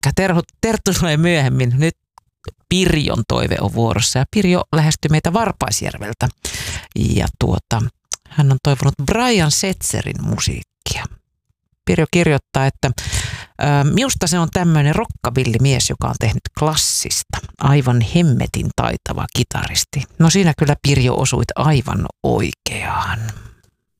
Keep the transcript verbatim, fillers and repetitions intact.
Terho, Terttu tulee myöhemmin. Nyt Pirjon toive on vuorossa ja Pirjo lähestyi meitä Varpaisjärveltä. Ja tuota, hän on toivonut Brian Setzerin musiikkia. Pirjo kirjoittaa, että minusta se on tämmöinen rockabilly-mies, joka on tehnyt klassista. Aivan hemmetin taitava kitaristi. No siinä kyllä Pirjo osuit aivan oikeaan.